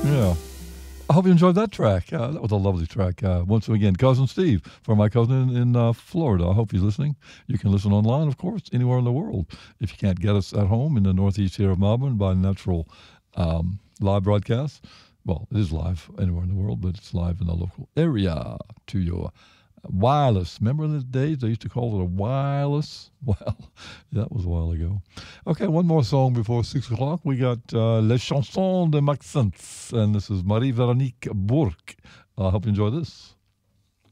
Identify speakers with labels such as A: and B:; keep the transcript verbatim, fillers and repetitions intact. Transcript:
A: Yeah. I hope you enjoyed that track. Uh, that was a lovely track. Uh, once again, Cousin Steve, for my cousin in, in uh, Florida. I hope he's listening. You can listen online, of course, anywhere in the world. If you can't get us at home in the northeast here of Melbourne by natural um, live broadcast, well, it is live anywhere in the world, but it's live in the local area to your wireless. Remember in the days they used to call it a wireless? Well, that was a while ago. Okay, one more song before six o'clock. We got uh, Les Chansons de Maxence, and this is Marie-Véronique Bourque. I uh, hope you enjoy this.